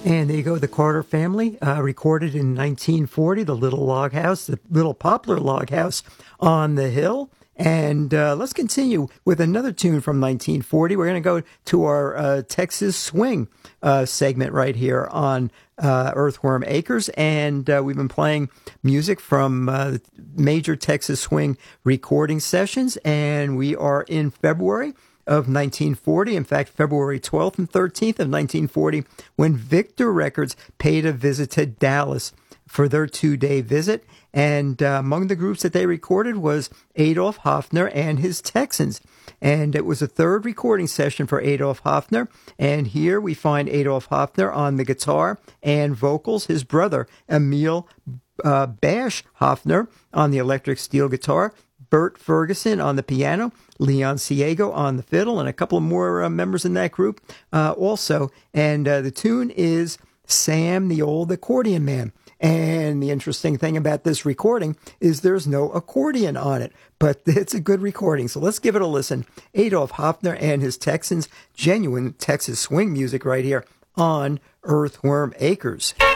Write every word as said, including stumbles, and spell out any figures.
And there you go, the Carter Family, uh, recorded in nineteen forty, the little log house, the little poplar log house on the hill. And uh, let's continue with another tune from nineteen forty. We're going to go to our uh, Texas Swing uh, segment right here on uh, Earthworm Acres. And uh, we've been playing music from uh, major Texas Swing recording sessions. And we are in February of nineteen forty. In fact, February twelfth and thirteenth of nineteen forty, when Victor Records paid a visit to Dallas for their two-day visit. And uh, among the groups that they recorded was Adolf Hoffner and his Texans. And it was a third recording session for Adolf Hoffner. And here we find Adolf Hoffner on the guitar and vocals, his brother, Emil uh, Bash Hoffner, on the electric steel guitar, Bert Ferguson on the piano, Leon Ciego on the fiddle, and a couple of more uh, members in that group uh, also. And uh, the tune is Sam the Old Accordion Man. And the interesting thing about this recording is there's no accordion on it, but it's a good recording. So let's give it a listen. Adolf Hoffner and his Texans, genuine Texas swing music right here on Earthworm Acres.